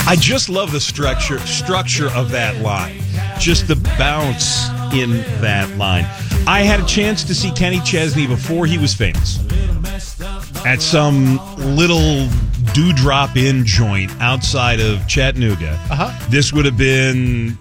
I just love the structure of that line. Just the bounce in that line. I had a chance to see Kenny Chesney before he was famous at some little Dewdrop-In joint outside of Chattanooga. This would have been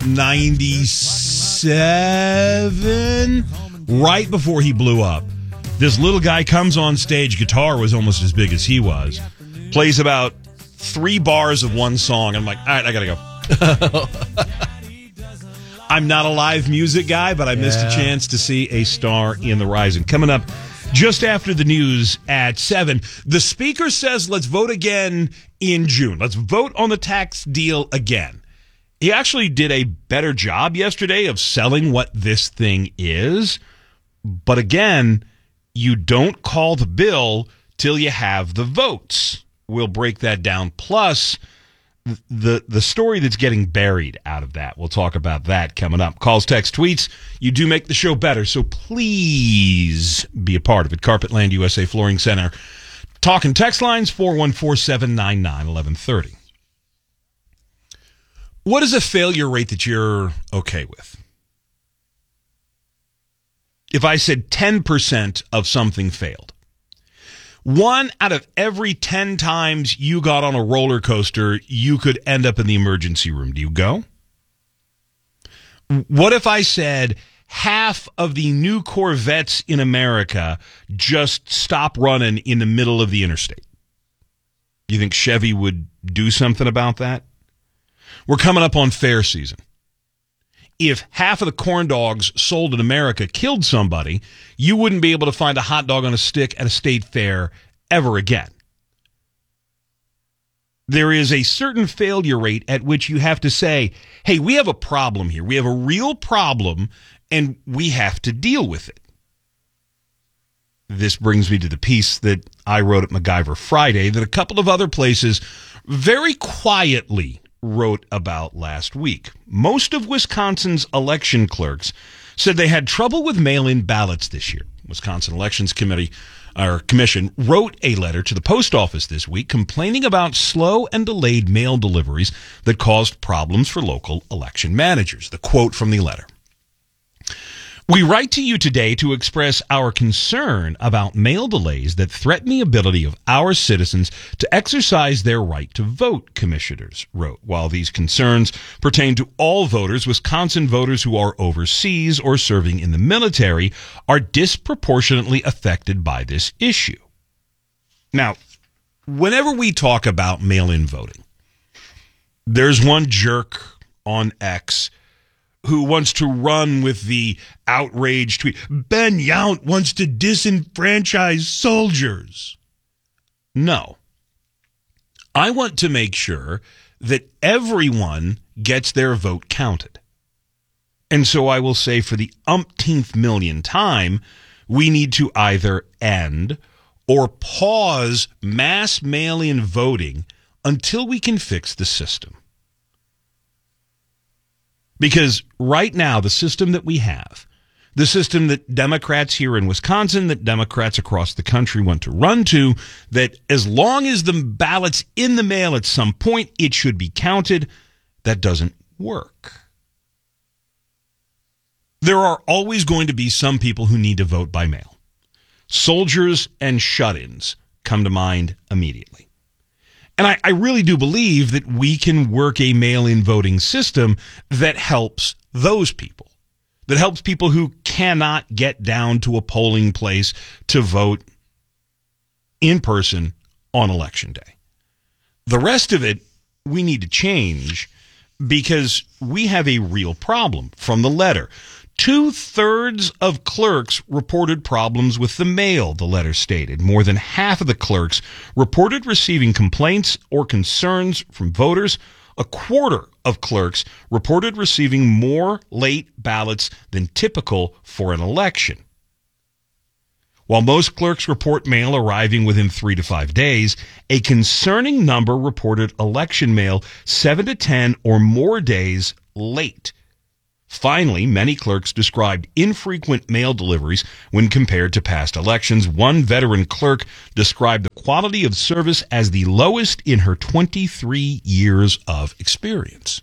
97, right before he blew up. This little guy comes on stage, guitar was almost as big as he was, plays about 3 bars of one song. I'm like, all right, I gotta go. I'm not a live music guy, but I missed a chance to see a star in the rising. Coming up just after the news at 7, the speaker says let's vote again in June. Let's vote on the tax deal again. He actually did a better job yesterday of selling what this thing is. But again, you don't call the bill till you have the votes. We'll break that down. Plus, the story that's getting buried out of that. We'll talk about that coming up. Calls, texts, tweets. You do make the show better, so please be a part of it. Carpetland USA Flooring Center. Talk and text lines, 414-799-1130. What is a failure rate that you're okay with? If I said 10% of something failed, 1 out of every 10 times you got on a roller coaster, you could end up in the emergency room. Do you go? What if I said half of the new Corvettes in America just stop running in the middle of the interstate? You think Chevy would do something about that? We're coming up on fair season. If half of the corn dogs sold in America killed somebody, you wouldn't be able to find a hot dog on a stick at a state fair ever again. There is a certain failure rate at which you have to say, hey, we have a problem here. We have a real problem, and we have to deal with it. This brings me to the piece that I wrote at MacGyver Friday that a couple of other places very quietly wrote about last week. Most of Wisconsin's election clerks said they had trouble with mail-in ballots this year. Wisconsin Elections Commission wrote a letter to the post office this week complaining about slow and delayed mail deliveries that caused problems for local election managers. The quote from the letter: "We write to you today to express our concern about mail delays that threaten the ability of our citizens to exercise their right to vote," commissioners wrote. While these concerns pertain to all voters, Wisconsin voters who are overseas or serving in the military are disproportionately affected by this issue. Now, whenever we talk about mail-in voting, there's one jerk on X who wants to run with the outraged tweet, Ben Yount wants to disenfranchise soldiers. No. I want to make sure that everyone gets their vote counted. And so I will say for the umpteenth million time, we need to either end or pause mass mail-in voting until we can fix the system. Because right now, the system that we have, the system that Democrats here in Wisconsin, that Democrats across the country want to run to, that as long as the ballot's in the mail at some point, it should be counted, that doesn't work. There are always going to be some people who need to vote by mail. Soldiers and shut-ins come to mind immediately. And I really do believe that we can work a mail-in voting system that helps those people, that helps people who cannot get down to a polling place to vote in person on Election Day. The rest of it, we need to change because we have a real problem. From the letter, 2/3 of clerks reported problems with the mail, the letter stated. More than half of the clerks reported receiving complaints or concerns from voters. A quarter of clerks reported receiving more late ballots than typical for an election. While most clerks report mail arriving within 3 to 5 days, a concerning number reported election mail 7 to 10 or more days late. Finally, many clerks described infrequent mail deliveries when compared to past elections. One veteran clerk described the quality of service as the lowest in her 23 years of experience.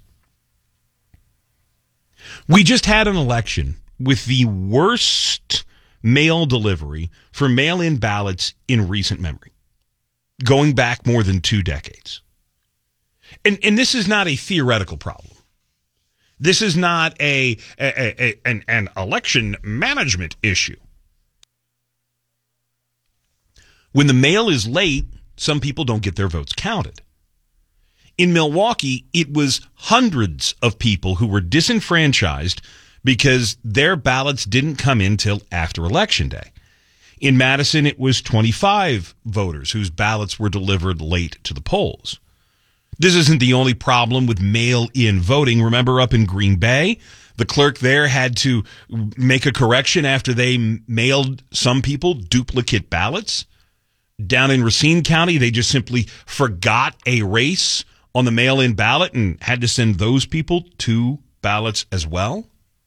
We just had an election with the worst mail delivery for mail-in ballots in recent memory, going back more than 2 decades. And this is not a theoretical problem. This is not an election management issue. When the mail is late, some people don't get their votes counted. In Milwaukee, it was hundreds of people who were disenfranchised because their ballots didn't come in till after Election Day. In Madison, it was 25 voters whose ballots were delivered late to the polls. This isn't the only problem with mail-in voting. Remember up in Green Bay, the clerk there had to make a correction after they mailed some people duplicate ballots. Down in Racine County, they just simply forgot a race on the mail-in ballot and had to send those people 2 ballots as well.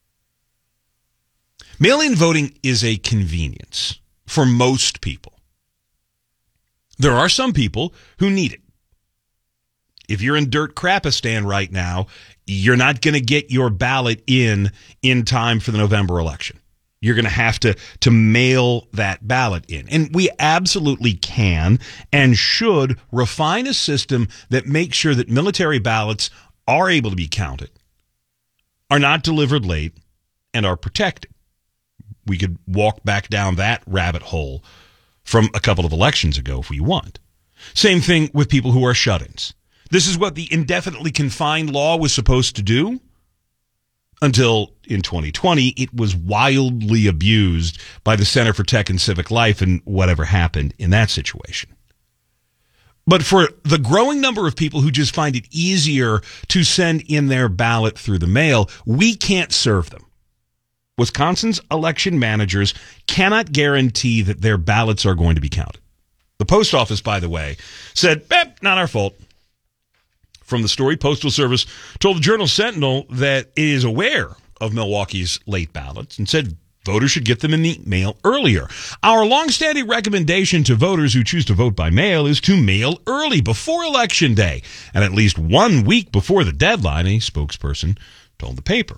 Mail-in voting is a convenience for most people. There are some people who need it. If you're in Dirt Crapistan right now, you're not going to get your ballot in time for the November election. You're going to have to mail that ballot in. And we absolutely can and should refine a system that makes sure that military ballots are able to be counted, are not delivered late, and are protected. We could walk back down that rabbit hole from a couple of elections ago if we want. Same thing with people who are shut-ins. This is what the indefinitely confined law was supposed to do until in 2020 it was wildly abused by the Center for Tech and Civic Life and whatever happened in that situation. But for the growing number of people who just find it easier to send in their ballot through the mail, we can't serve them. Wisconsin's election managers cannot guarantee that their ballots are going to be counted. The post office, by the way, said, not our fault. From the story, Postal Service told the Journal-Sentinel that it is aware of Milwaukee's late ballots and said voters should get them in the mail earlier. Our longstanding recommendation to voters who choose to vote by mail is to mail early before Election Day and at least 1 week before the deadline, a spokesperson told the paper.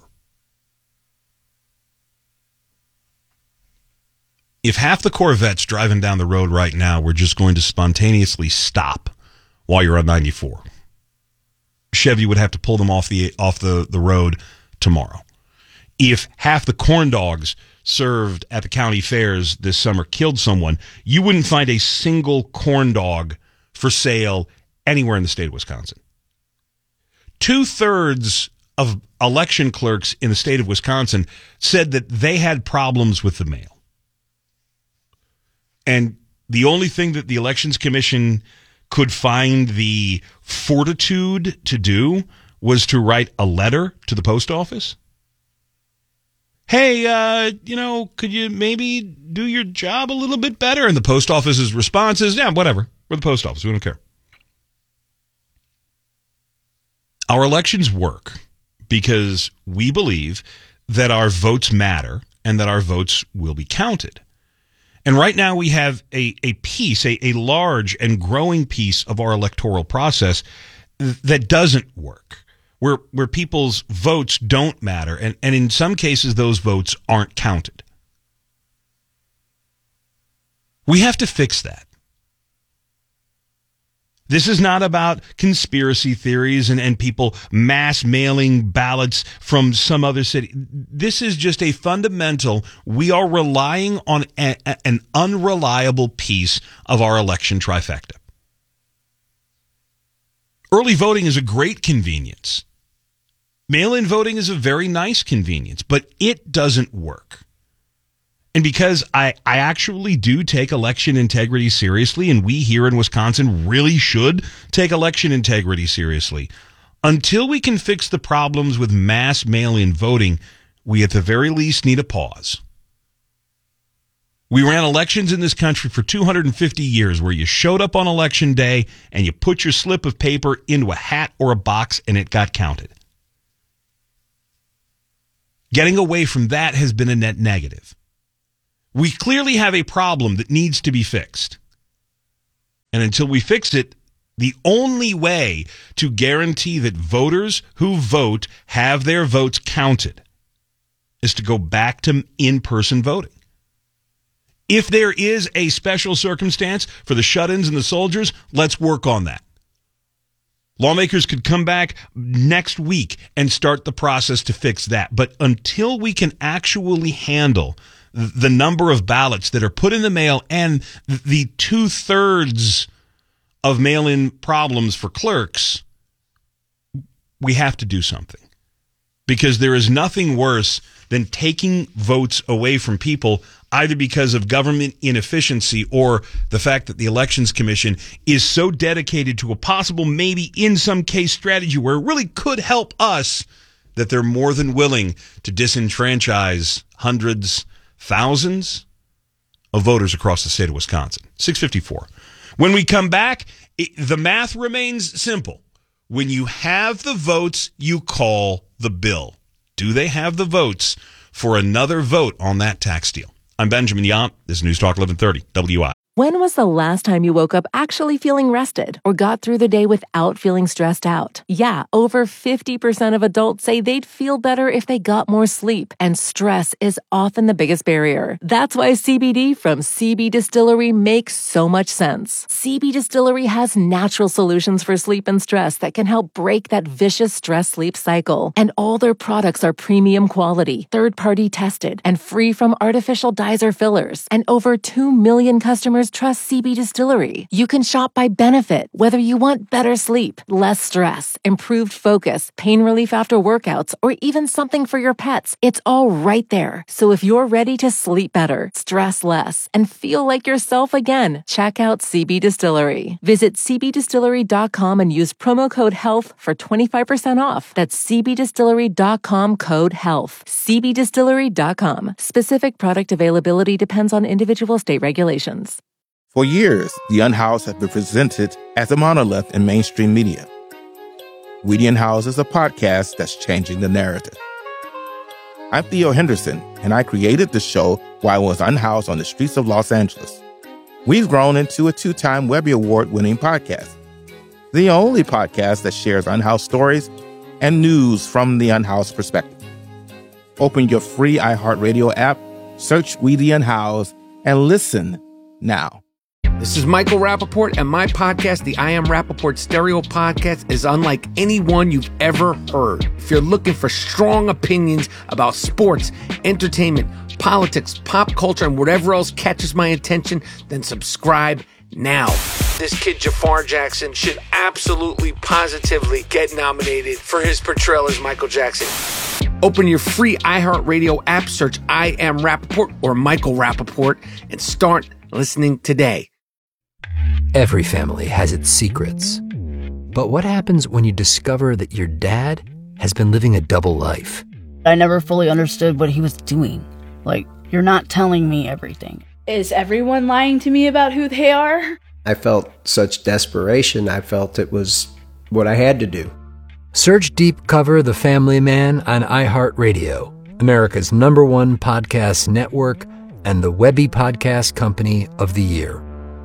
If half the Corvettes driving down the road right now were just going to spontaneously stop while you're on 94, Chevy would have to pull them off the road tomorrow. If half the corn dogs served at the county fairs this summer killed someone, you wouldn't find a single corn dog for sale anywhere in the state of Wisconsin. 2/3 of election clerks in the state of Wisconsin said that they had problems with the mail. And the only thing that the Elections Commission could find the fortitude to do was to write a letter to the post office. Hey, could you maybe do your job a little bit better? And the post office's response is, yeah, whatever. We're the post office. We don't care. Our elections work because we believe that our votes matter and that our votes will be counted. And right now we have a piece, a large and growing piece of our electoral process that doesn't work, where people's votes don't matter, and in some cases those votes aren't counted. We have to fix that. This is not about conspiracy theories and people mass mailing ballots from some other city. This is just a fundamental, we are relying on an unreliable piece of our election trifecta. Early voting is a great convenience. Mail-in voting is a very nice convenience, but it doesn't work. And because I actually do take election integrity seriously, and we here in Wisconsin really should take election integrity seriously, until we can fix the problems with mass mail-in voting, we at the very least need a pause. We ran elections in this country for 250 years where you showed up on Election Day and you put your slip of paper into a hat or a box and it got counted. Getting away from that has been a net negative. We clearly have a problem that needs to be fixed. And until we fix it, the only way to guarantee that voters who vote have their votes counted is to go back to in-person voting. If there is a special circumstance for the shut-ins and the soldiers, let's work on that. Lawmakers could come back next week and start the process to fix that. But until we can actually handle the number of ballots that are put in the mail and the 2/3 of mail-in problems for clerks, we have to do something. Because there is nothing worse than taking votes away from people, either because of government inefficiency or the fact that the Elections Commission is so dedicated to a possible, maybe in some case, strategy where it really could help us, that they're more than willing to disenfranchise hundreds, thousands of voters across the state of Wisconsin. 6:54. When we come back, the math remains simple. When you have the votes, you call the bill. Do they have the votes for another vote on that tax deal? I'm Benjamin Yant. This is News Talk 1130 WI. When was the last time you woke up actually feeling rested or got through the day without feeling stressed out? Yeah, over 50% of adults say they'd feel better if they got more sleep, and stress is often the biggest barrier. That's why CBD from CB Distillery makes so much sense. CB Distillery has natural solutions for sleep and stress that can help break that vicious stress-sleep cycle. And all their products are premium quality, third-party tested, and free from artificial dyes or fillers. And over 2 million customers trust CB Distillery. You can shop by benefit, whether you want better sleep, less stress, improved focus, pain relief after workouts, or even something for your pets. It's all right there. So if you're ready to sleep better, stress less, and feel like yourself again, check out CB Distillery. Visit cbdistillery.com and use promo code HEALTH for 25% off. That's cbdistillery.com code HEALTH. cbdistillery.com. Specific product availability depends on individual state regulations. For years, The Unhoused has been presented as a monolith in mainstream media. We the Unhoused is a podcast that's changing the narrative. I'm Theo Henderson, and I created the show while I was unhoused on the streets of Los Angeles. We've grown into a 2-time Webby Award-winning podcast, the only podcast that shares unhoused stories and news from the unhoused perspective. Open your free iHeartRadio app, search We the Unhoused, and listen now. This is Michael Rappaport, and my podcast, the I Am Rappaport Stereo Podcast, is unlike any one you've ever heard. If you're looking for strong opinions about sports, entertainment, politics, pop culture, and whatever else catches my attention, then subscribe now. This kid, Jafar Jackson, should absolutely, positively get nominated for his portrayal as Michael Jackson. Open your free iHeartRadio app, search I Am Rappaport or Michael Rappaport, and start listening today. Every family has its secrets. But what happens when you discover that your dad has been living a double life? I never fully understood what he was doing. Like, you're not telling me everything. Is everyone lying to me about who they are? I felt such desperation. I felt it was what I had to do. Search Deep Cover The Family Man on iHeartRadio, America's #1 podcast network and the Webby Podcast Company of the Year.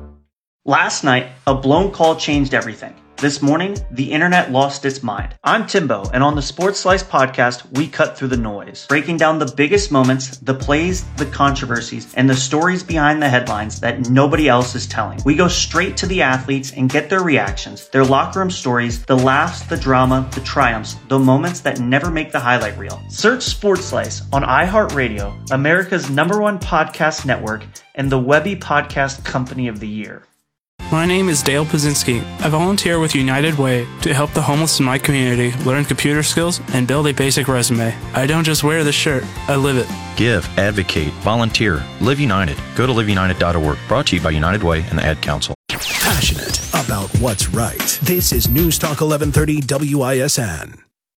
Last night, a blown call changed everything. This morning, the internet lost its mind. I'm Timbo, and on the Sports Slice podcast, we cut through the noise, breaking down the biggest moments, the plays, the controversies, and the stories behind the headlines that nobody else is telling. We go straight to the athletes and get their reactions, their locker room stories, the laughs, the drama, the triumphs, the moments that never make the highlight reel. Search Sports Slice on iHeartRadio, America's #1 podcast network, and the Webby Podcast Company of the Year. My name is Dale Pazinski. I volunteer with United Way to help the homeless in my community learn computer skills and build a basic resume. I don't just wear the shirt, I live it. Give, advocate, volunteer, Live United. Go to liveunited.org. Brought to you by United Way and the Ad Council. Passionate about what's right. This is News Talk 1130 WISN.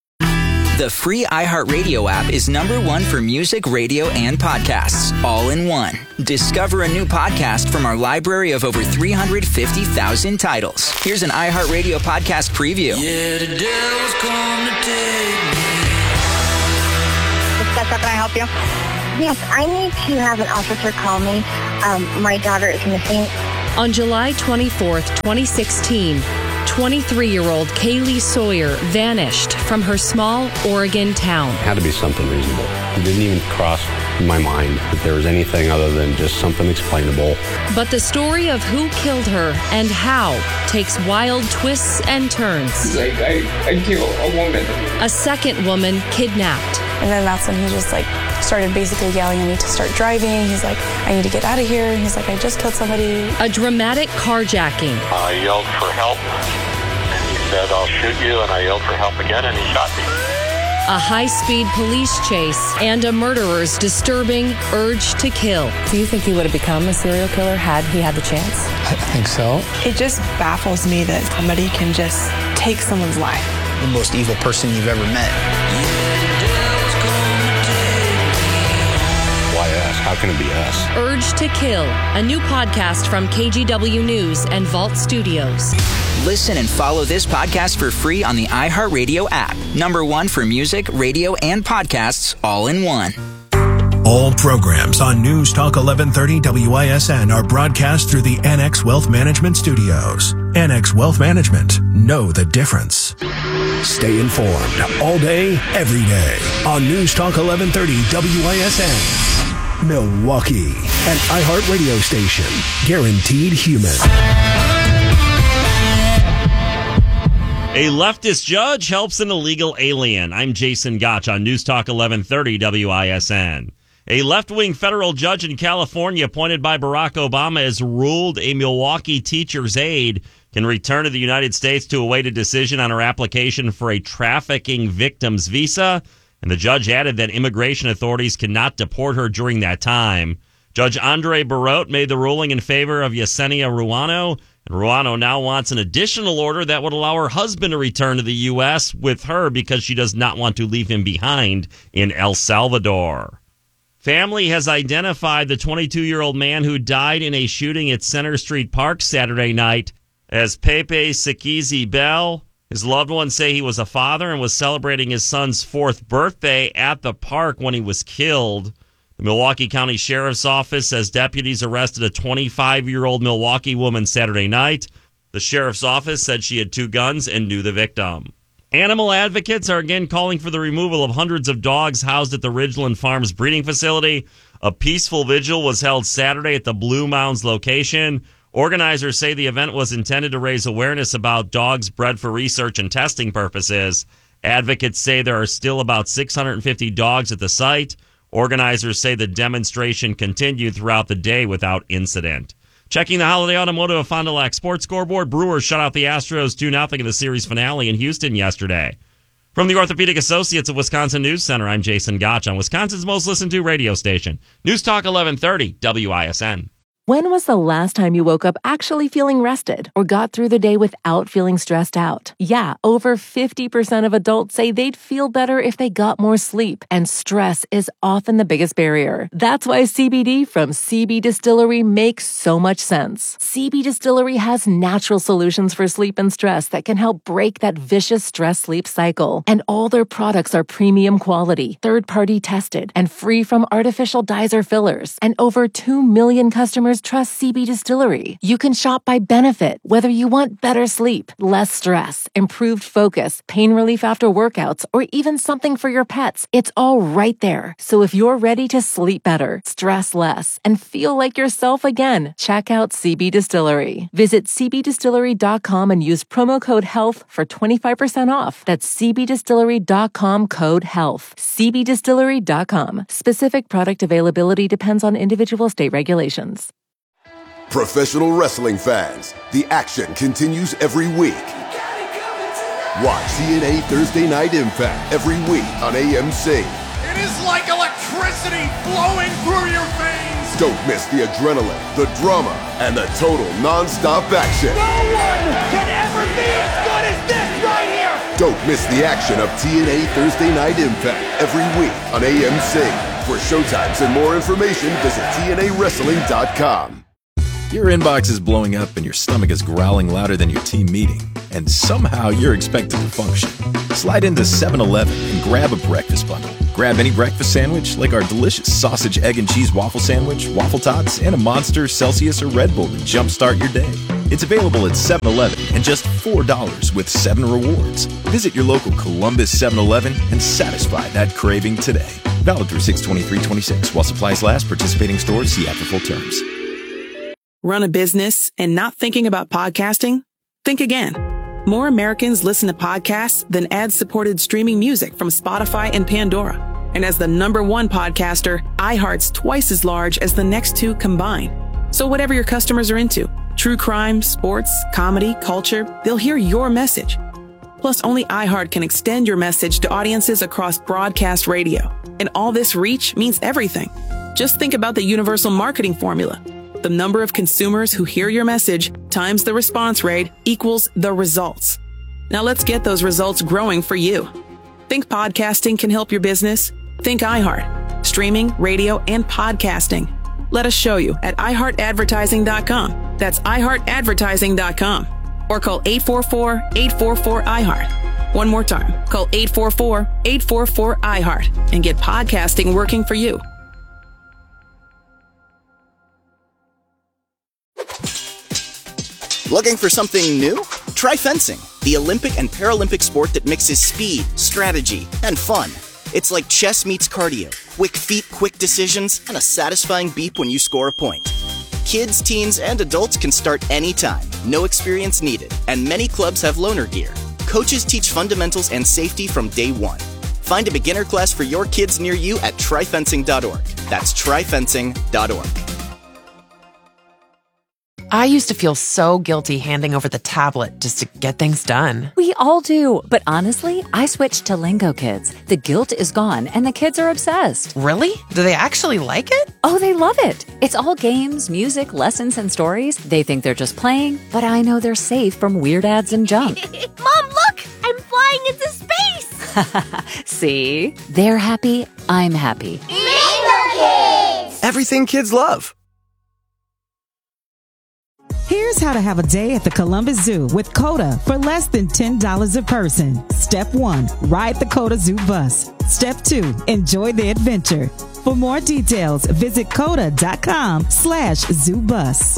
The free iHeartRadio app is #1 for music, radio, and podcasts, all in one. Discover a new podcast from our library of over 350,000 titles. Here's an iHeartRadio podcast preview. Yeah, the devil's come to take me. The Yes, how can I help you? Yes, I need to have an officer call me. My daughter is missing. On July 24th, 2016, 23-year-old Kaylee Sawyer vanished from her small Oregon town. It had to be something reasonable. It didn't even cross my mind that there was anything other than just something explainable. But the story of who killed her and how takes wild twists and turns. Like, I killed a woman. A second woman kidnapped. And then that's when he just started basically yelling at me to start driving. He's like, I need to get out of here. He's like, I just killed somebody. A dramatic carjacking. I yelled for help, and he said, I'll shoot you, and I yelled for help again, and he shot me. A high-speed police chase and a murderer's disturbing urge to kill. Do you think he would have become a serial killer had he had the chance? I think so. It just baffles me that somebody can just take someone's life. The most evil person you've ever met. How can it be us? Urge to Kill, a new podcast from KGW News and Vault Studios. Listen and follow this podcast for free on the iHeartRadio app. #1 for music, radio, and podcasts all in one. All programs on News Talk 1130 WISN are broadcast through the Annex Wealth Management Studios. Annex Wealth Management. Know the difference. Stay informed all day, every day on News Talk 1130 WISN. Milwaukee, an iHeartRadio station. Guaranteed human. A leftist judge helps an illegal alien. I'm Jason Gotch on News Talk 1130 WISN. A left-wing federal judge in California appointed by Barack Obama has ruled a Milwaukee teacher's aide can return to the United States to await a decision on her application for a trafficking victim's visa. And the judge added that immigration authorities cannot deport her during that time. Judge Andre Barot made the ruling in favor of Yesenia Ruano, and Ruano now wants an additional order that would allow her husband to return to the U.S. with her because she does not want to leave him behind in El Salvador. Family has identified the 22-year-old man who died in a shooting at Center Street Park Saturday night as Pepe Sikizi Bell. His loved ones say he was a father and was celebrating his son's 4th birthday at the park when he was killed. The Milwaukee County Sheriff's Office says deputies arrested a 25-year-old Milwaukee woman Saturday night. The Sheriff's Office said she had 2 guns and knew the victim. Animal advocates are again calling for the removal of hundreds of dogs housed at the Ridgeland Farms breeding facility. A peaceful vigil was held Saturday at the Blue Mounds location. Organizers say the event was intended to raise awareness about dogs bred for research and testing purposes. Advocates say there are still about 650 dogs at the site. Organizers say the demonstration continued throughout the day without incident. Checking the Holiday Automotive of Fond du Lac Sports Scoreboard, Brewers shut out the Astros 2-0 in the series finale in Houston yesterday. From the Orthopedic Associates of Wisconsin News Center, I'm Jason Gotch on Wisconsin's most listened to radio station, News Talk 1130 WISN. When was the last time you woke up actually feeling rested or got through the day without feeling stressed out? Yeah, over 50% of adults say they'd feel better if they got more sleep, and stress is often the biggest barrier. That's why CBD from CB Distillery makes so much sense. CB Distillery has natural solutions for sleep and stress that can help break that vicious stress-sleep cycle. And all their products are premium quality, third-party tested, and free from artificial dyes or fillers. And over 2 million customers trust CB Distillery. You can shop by benefit, whether you want better sleep, less stress, improved focus, pain relief after workouts, or even something for your pets. It's all right there. So if you're ready to sleep better, stress less, and feel like yourself again, check out CB Distillery. Visit cbdistillery.com and use promo code HEALTH for 25% off. That's cbdistillery.com code HEALTH. cbdistillery.com. Specific product availability depends on individual state regulations. Professional wrestling fans, the action continues every week. Watch TNA Thursday Night Impact every week on AMC. It is like electricity flowing through your veins. Don't miss the adrenaline, the drama, and the total non-stop action. No one can ever be as good as this right here. Don't miss the action of TNA Thursday Night Impact every week on AMC. For showtimes and more information, visit TNAWrestling.com. Your inbox is blowing up and your stomach is growling louder than your team meeting. and somehow you're expected to function. Slide into 7-Eleven and grab a breakfast bundle. Grab any breakfast sandwich like our delicious sausage, egg, and cheese waffle sandwich, waffle tots, and a Monster, Celsius, or Red Bull to jumpstart your day. It's available at 7-Eleven and just $4 with 7 rewards. Visit your local Columbus 7-Eleven and satisfy that craving today. Valid through 6/23/26 while supplies last. Participating stores, see after full terms. Run a business and not thinking about podcasting? Think again. More Americans listen to podcasts than ad-supported streaming music from Spotify and Pandora. And as the #1 podcaster, iHeart's twice as large as the next two combined. So whatever your customers are into, true crime, sports, comedy, culture, they'll hear your message. Plus, only iHeart can extend your message to audiences across broadcast radio. And all this reach means everything. Just think about the universal marketing formula. The number of consumers who hear your message times the response rate equals the results. Now let's get those results growing for you. Think podcasting can help your business? Think iHeart. Streaming, radio, and podcasting. Let us show you at iHeartAdvertising.com. That's iHeartAdvertising.com. Or call 844-844-iHeart. One more time. Call 844-844-iHeart and get podcasting working for you. Looking for something new? Try fencing, the Olympic and Paralympic sport that mixes speed, strategy, and fun. It's like chess meets cardio, quick feet, quick decisions, and a satisfying beep when you score a point. Kids, teens, and adults can start anytime, no experience needed, and many clubs have loaner gear. Coaches teach fundamentals and safety from day one. Find a beginner class for your kids near you at tryfencing.org. That's tryfencing.org. I used to feel so guilty handing over the tablet just to get things done. We all do. But honestly, I switched to Lingo Kids. The guilt is gone and the kids are obsessed. Really? Do they actually like it? Oh, they love it. It's all games, music, lessons, and stories. They think they're just playing, but I know they're safe from weird ads and junk. Mom, look! I'm flying into space! See? They're happy. I'm happy. Lingo Kids! Everything kids love. Here's how to have a day at the Columbus Zoo with COTA for less than $10 a person. Step 1, ride the COTA Zoo bus. Step 2, enjoy the adventure. For more details, visit COTA.com/zoobus.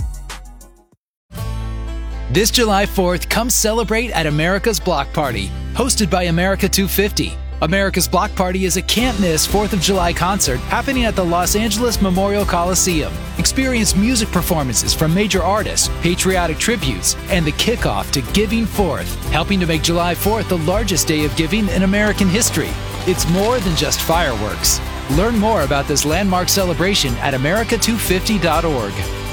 This July 4th, come celebrate at America's Block Party, hosted by America 250. America's Block Party is a can't-miss 4th of July concert happening at the Los Angeles Memorial Coliseum. Experience music performances from major artists, patriotic tributes, and the kickoff to Giving Forth, helping to make July 4th the largest day of giving in American history. It's more than just fireworks. Learn more about this landmark celebration at america250.org.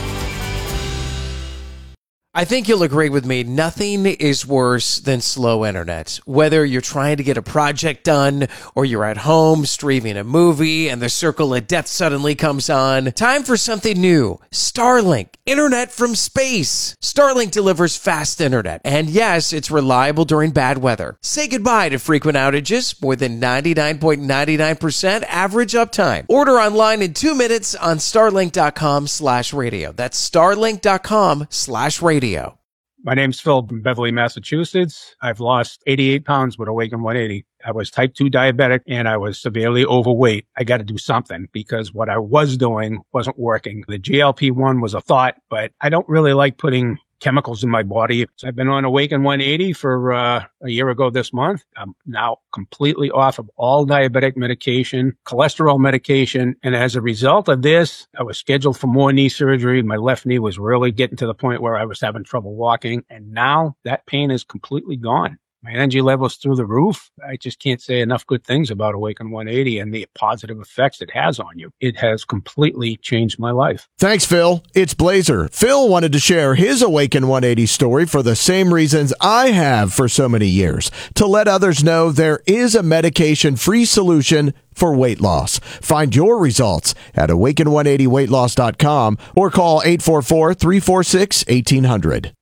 I think you'll agree with me, nothing is worse than slow internet. Whether you're trying to get a project done or you're at home streaming a movie and the circle of death suddenly comes on, time for something new. Starlink, internet from space. Starlink delivers fast internet, and yes, it's reliable during bad weather. Say goodbye to frequent outages, more than 99.99% average uptime. Order online in 2 minutes on starlink.com/radio. That's starlink.com/radio. My name's Phil from Beverly, Massachusetts. I've lost 88 pounds with Awaken 180. I was type 2 diabetic and I was severely overweight. I got to do something because what I was doing wasn't working. The GLP-1 was a thought, but I don't really like putting chemicals in my body. So I've been on Awaken 180 for a year ago this month. I'm now completely off of all diabetic medication, cholesterol medication. And as a result of this, I was scheduled for more knee surgery. My left knee was really getting to the point where I was having trouble walking. And now that pain is completely gone. My energy level's through the roof. I just can't say enough good things about Awaken 180 and the positive effects it has on you. It has completely changed my life. Thanks, Phil. It's Blazer. Phil wanted to share his Awaken 180 story for the same reasons I have for so many years, to let others know there is a medication-free solution for weight loss. Find your results at awaken180weightloss.com or call 844-346-1800.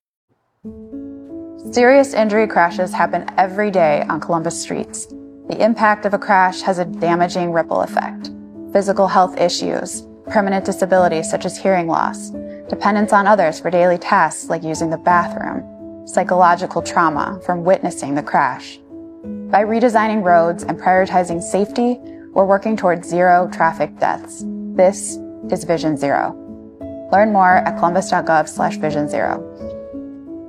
Serious injury crashes happen every day on Columbus streets. The impact of a crash has a damaging ripple effect. Physical health issues, permanent disabilities such as hearing loss, dependence on others for daily tasks like using the bathroom, psychological trauma from witnessing the crash. By redesigning roads and prioritizing safety, we're working towards zero traffic deaths. This is Vision Zero. Learn more at columbus.gov/Vision Zero.